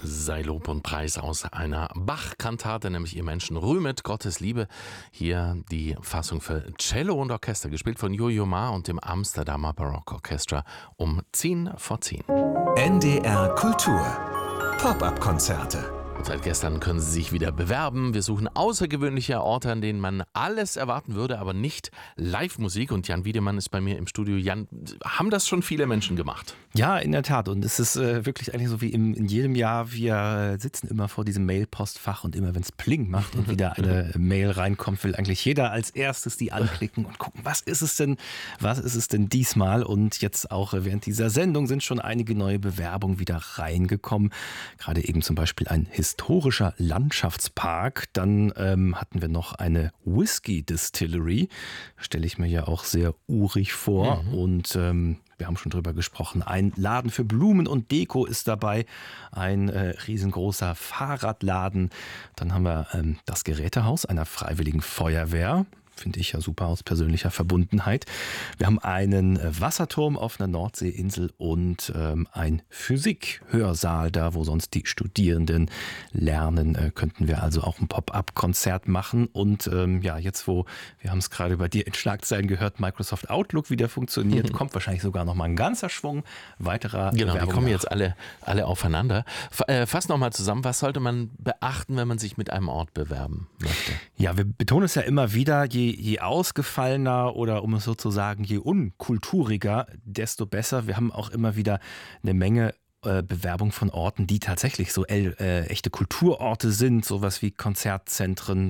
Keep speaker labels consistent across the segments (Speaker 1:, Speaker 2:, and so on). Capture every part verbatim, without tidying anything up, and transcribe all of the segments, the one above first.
Speaker 1: sei Lob und Preis aus einer Bach-Kantate, nämlich Ihr Menschen rühmet Gottes Liebe. Hier die Fassung für Cello und Orchester, gespielt von Yo-Yo Ma und dem Amsterdamer Barockorchester um zehn vor zehn.
Speaker 2: N D R Kultur Pop-up-Konzerte.
Speaker 1: Und seit gestern können Sie sich wieder bewerben. Wir suchen außergewöhnliche Orte, an denen man alles erwarten würde, aber nicht Live-Musik. Und Jan Wiedemann ist bei mir im Studio. Jan, haben das schon viele Menschen gemacht?
Speaker 3: Ja, in der Tat. Und es ist äh, wirklich eigentlich so wie im, in jedem Jahr. Wir sitzen immer vor diesem Mail-Postfach und immer, wenn es Pling macht und wieder eine Mail reinkommt, will eigentlich jeder als erstes die anklicken und gucken, was ist es denn, was ist es denn diesmal? Und jetzt auch während dieser Sendung sind schon einige neue Bewerbungen wieder reingekommen. Gerade eben zum Beispiel ein historischer Landschaftspark. Dann ähm, hatten wir noch eine Whisky Distillery. Stelle ich mir ja auch sehr urig vor. Mhm. Und ähm, wir haben schon drüber gesprochen. Ein Laden für Blumen und Deko ist dabei. Ein äh, riesengroßer Fahrradladen. Dann haben wir ähm, das Gerätehaus einer Freiwilligen Feuerwehr. Finde ich ja super aus persönlicher Verbundenheit. Wir haben einen Wasserturm auf einer Nordseeinsel und ähm, ein Physik-Hörsaal, da wo sonst die Studierenden lernen, äh, könnten wir also auch ein Pop-up-Konzert machen. Und ähm, ja, jetzt wo, wir haben es gerade bei dir in Schlagzeilen gehört, Microsoft Outlook wieder funktioniert, mhm. kommt wahrscheinlich sogar noch mal ein ganzer Schwung weiterer
Speaker 1: Genau,
Speaker 3: Bewerbung
Speaker 1: die kommen
Speaker 3: nach.
Speaker 1: jetzt alle, alle aufeinander. Fass noch mal zusammen, was sollte man beachten, wenn man sich mit einem Ort bewerben möchte?
Speaker 3: Ja, wir betonen es ja immer wieder, je Je ausgefallener oder um es so zu sagen, je unkulturiger, desto besser. Wir haben auch immer wieder eine Menge äh, Bewerbung von Orten, die tatsächlich so äh, echte Kulturorte sind, sowas wie Konzertzentren,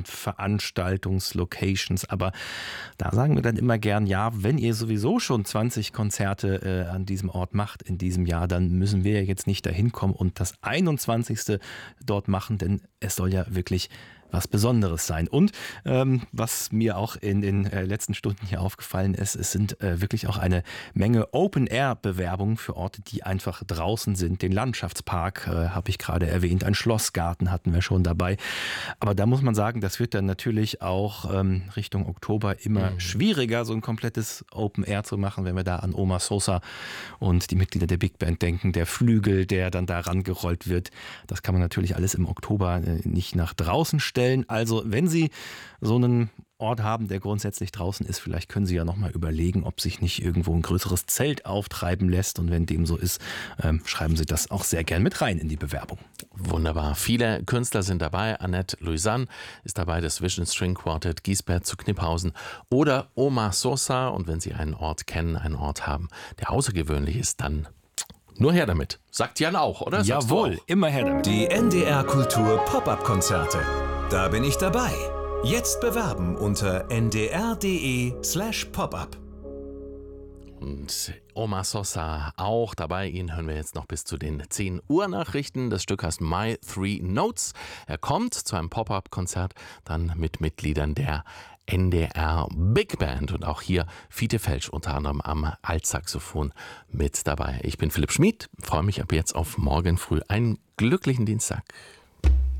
Speaker 3: Veranstaltungslocations. Aber da sagen wir dann immer gern, ja, wenn ihr sowieso schon zwanzig Konzerte äh, an diesem Ort macht in diesem Jahr, dann müssen wir ja jetzt nicht dahin kommen und das einundzwanzigste dort machen, denn es soll ja wirklich was Besonderes sein. Und ähm, was mir auch in den äh, letzten Stunden hier aufgefallen ist, es sind äh, wirklich auch eine Menge Open-Air-Bewerbungen für Orte, die einfach draußen sind. Den Landschaftspark äh, habe ich gerade erwähnt, ein Schlossgarten hatten wir schon dabei. Aber da muss man sagen, das wird dann natürlich auch ähm, Richtung Oktober immer mhm. schwieriger, so ein komplettes Open-Air zu machen, wenn wir da an Omar Sosa und die Mitglieder der Big Band denken, der Flügel, der dann da rangerollt wird. Das kann man natürlich alles im Oktober äh, nicht nach draußen stellen. Also wenn Sie so einen Ort haben, der grundsätzlich draußen ist, vielleicht können Sie ja nochmal überlegen, ob sich nicht irgendwo ein größeres Zelt auftreiben lässt. Und wenn dem so ist, ähm, schreiben Sie das auch sehr gern mit rein in die Bewerbung.
Speaker 1: Wunderbar. Viele Künstler sind dabei. Annette Louisanne ist dabei, das Vision String Quartet, Giesbert zu Kniphausen oder Omar Sosa. Und wenn Sie einen Ort kennen, einen Ort haben, der außergewöhnlich ist, dann nur her damit. Sagt Jan auch, oder? Sagst
Speaker 3: Jawohl, immer her damit.
Speaker 2: Die N D R Kultur Pop-up-Konzerte. Da bin ich dabei. Jetzt bewerben unter n d r punkt d e slash pop-up.
Speaker 1: Und Omar Sosa auch dabei. Ihn hören wir jetzt noch bis zu den zehn Uhr Nachrichten. Das Stück heißt My Three Notes. Er kommt zu einem Pop-up-Konzert, dann mit Mitgliedern der N D R Big Band und auch hier Fiete Felsch unter anderem am Altsaxophon mit dabei. Ich bin Philipp Schmid, freue mich ab jetzt auf morgen früh. Einen glücklichen Dienstag.